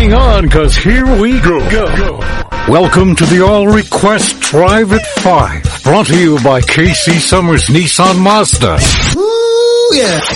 Hang on, cause here we go. Welcome to the All Request Drive at 5, brought to you by KC Summers Nissan Mazda. Ooh, yeah.